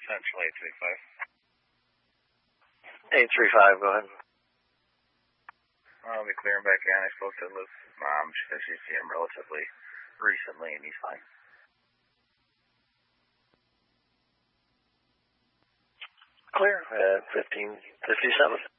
Central 835, go ahead. I'll be clearing back in. I spoke to Liz's mom. She said she's seen him relatively recently, and he's fine. Clear at 1557.